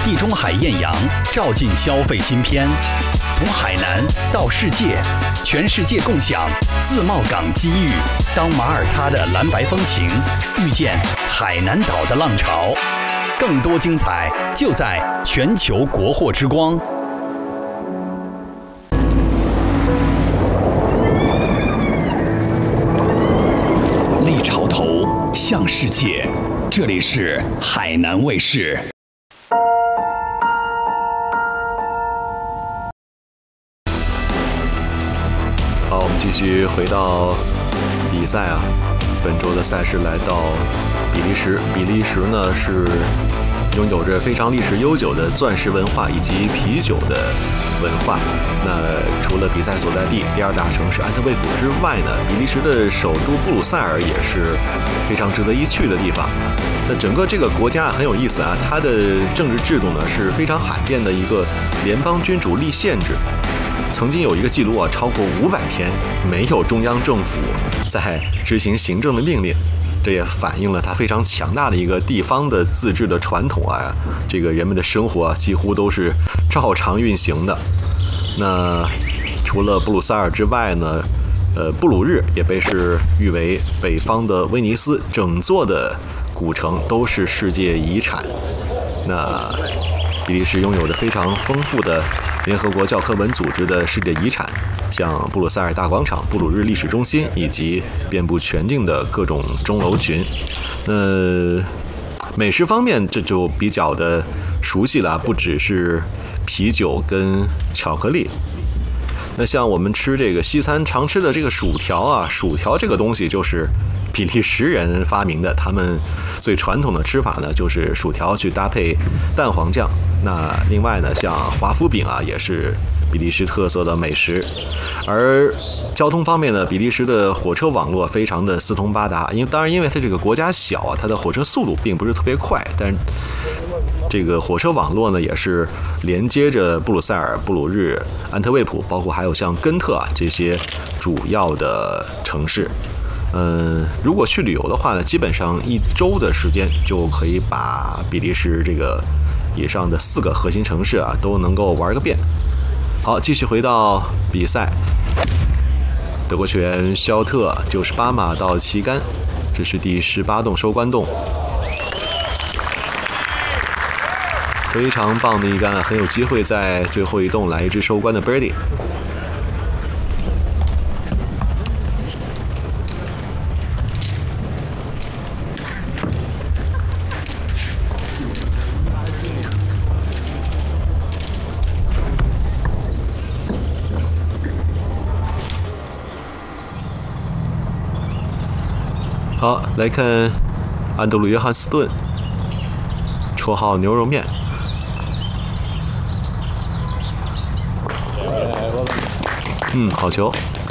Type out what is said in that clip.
地中海艳阳照进消费新篇，从海南到世界，全世界共享自贸港机遇。当马耳他的蓝白风情遇见海南岛的浪潮，更多精彩就在全球国货之光。立潮头向世界，这里是海南卫视。 好，我们继续回到比赛啊。本周的赛事来到比利时，比利时呢是拥有着非常历史悠久的钻石文化以及啤酒的文化。那除了比赛所在地第二大城市安特卫普之外呢，比利时的首都布鲁塞尔也是非常值得一去的地方。那整个这个国家很有意思啊，它的政治制度呢是非常罕见的一个联邦君主立宪制。曾经有一个记录啊，超过500天没有中央政府在执行行政的命令，这也反映了它非常强大的一个地方的自治的传统啊。这个人们的生活几乎都是照常运行的。那除了布鲁塞尔之外呢，布鲁日也被是誉为北方的威尼斯，整座的古城都是世界遗产。那比利时拥有着非常丰富的联合国教科文组织的世界遗产，像布鲁塞尔大广场、布鲁日历史中心以及遍布全境的各种钟楼群。美食方面这就比较的熟悉了，不只是啤酒跟巧克力。那像我们吃这个西餐常吃的这个薯条啊，薯条这个东西就是比利时人发明的，他们最传统的吃法呢，就是薯条去搭配蛋黄酱。那另外呢，像华夫饼啊，也是比利时特色的美食。而交通方面呢，比利时的火车网络非常的四通八达，因为它这个国家小啊，它的火车速度并不是特别快，但这个火车网络呢，也是连接着布鲁塞尔、布鲁日、安特卫普，包括还有像根特啊这些主要的城市。如果去旅游的话呢，基本上1周的时间就可以把比利时这个以上的4个核心城市啊都能够玩个遍。好，继续回到比赛，德国球员肖特98码到旗杆，这是第18洞收官洞，非常棒的一杆，很有机会在最后一洞来一支收官的 birdie。好，来看安德鲁·约翰斯顿，绰号牛肉面。好球。